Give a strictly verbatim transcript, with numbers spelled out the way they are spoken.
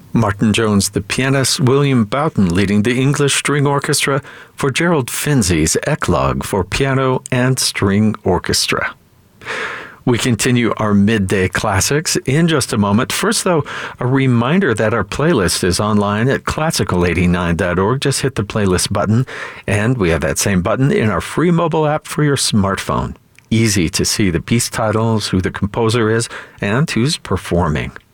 Martin Jones, the pianist, William Boughton leading the English String Orchestra for Gerald Finzi's Eclogue for piano and string orchestra. We continue our midday classics in just a moment. First, though, a reminder that our playlist is online at classical eighty-nine dot org. Just hit the playlist button, and we have that same button in our free mobile app for your smartphone. Easy to see the piece titles, who the composer is, and who's performing.